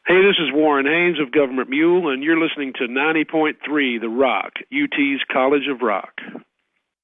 Hey, this is Warren Haynes of Government Mule, and you're listening to 90.3 The Rock, UT's College of Rock.